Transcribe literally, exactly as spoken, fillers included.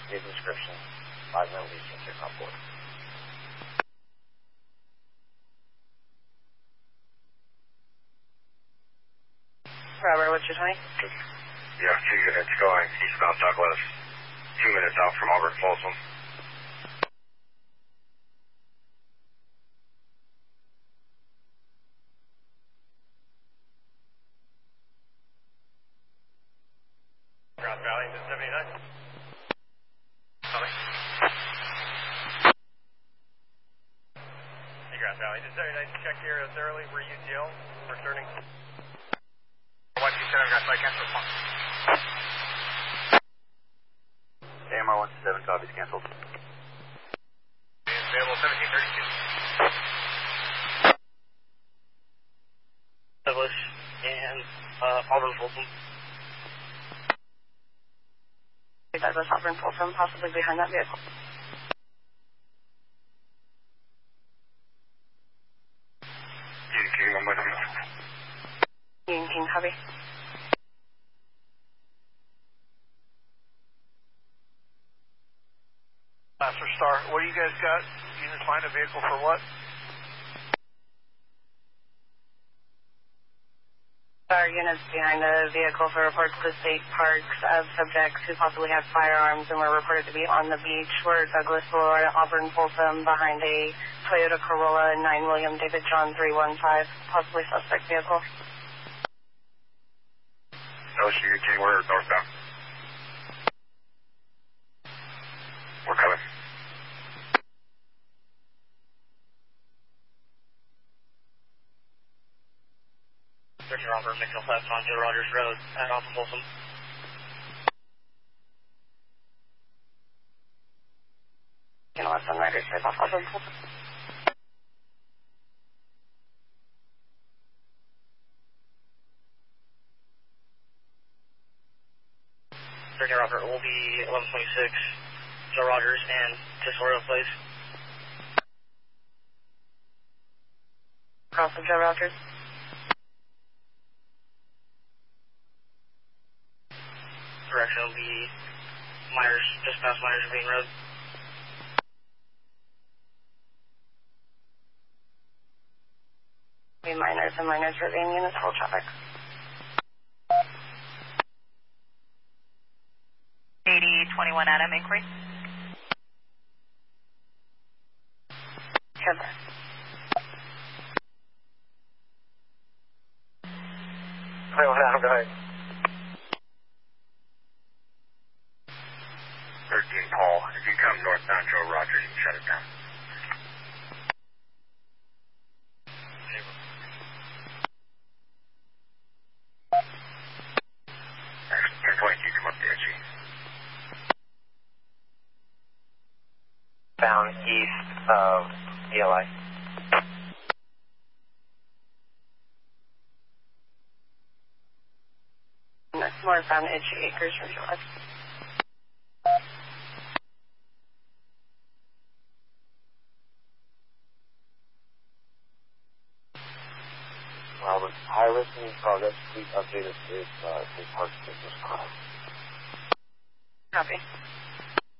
Give description. Five minutes Eastern, six on board. Robert, what's your time? Yeah, two units going eastbound southwest. Two minutes out from Auburn Folsom. Grass Valley, ten seventy-nine. Coming. Hey, Grass Valley, ten seventy-nine, check here thoroughly. We're U T L, returning. one two seven, Grass Valley, cancel response. A M R one two seven, copies canceled. Available seventeen thirty-two. Douglas and uh, Auburn Folsom. Douglas, Auburn Folsom, possibly behind that vehicle. King King, I'm with him. King King, copy. Master Star, what do you guys got? You need to find a vehicle for what? Our units behind the vehicle for reports to state parks of subjects who possibly have firearms and were reported to be on the beach. We're Douglas Boulevard, Auburn Folsom, behind a Toyota Corolla nine William David John three one five, possibly suspect vehicle. L S U King, we're northbound. We're coming. Searching Robert, Mitchell Left on Joe Rogers Road at Auburn Folsom. Gonna left on Riders Road off Auburn Folsom. Searching Robert will be eleven twenty-six, Joe Rogers and Tesoro Place. Cross of Joe Rogers. Direction will be Myers, just past Myers Ravine Road. Be Miners and Miners Ravine units, hold traffic. eighty twenty-one Adam inquiry. Trevor. twenty-one Adam, go ahead. thirteen Paul, if you come northbound Joe Rogers, you can shut it down. ten twenty-two, come up to H E. Bound east of E L I. Northbound Itchy Acres from Joe Rogers. Robert, high risk in progress. Please update us if uh, if parks business crime. Copy.